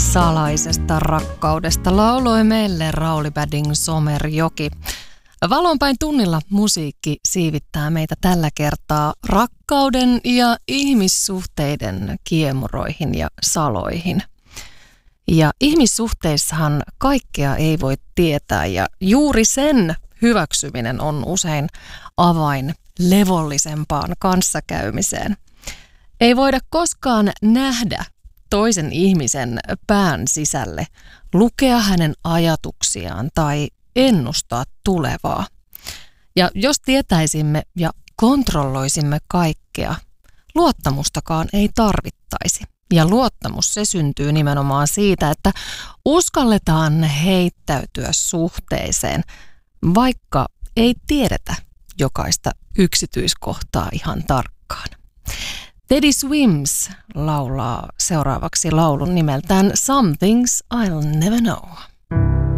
Salaisesta rakkaudesta lauloi meille Rauli Badding Somerjoki. Valonpäin tunnilla musiikki siivittää meitä tällä kertaa rakkauden ja ihmissuhteiden kiemuroihin ja saloihin. Ja ihmissuhteissahan kaikkea ei voi tietää ja juuri sen hyväksyminen on usein avain levollisempaan kanssakäymiseen. Ei voida koskaan nähdä toisen ihmisen pään sisälle, lukea hänen ajatuksiaan tai ennustaa tulevaa. Ja jos tietäisimme ja kontrolloisimme kaikkea, luottamustakaan ei tarvittaisi. Ja luottamus se syntyy nimenomaan siitä, että uskalletaan heittäytyä suhteeseen, vaikka ei tiedetä jokaista yksityiskohtaa ihan tarkkaan. Teddy Swims laulaa seuraavaksi laulun nimeltään Some Things I'll Never Know.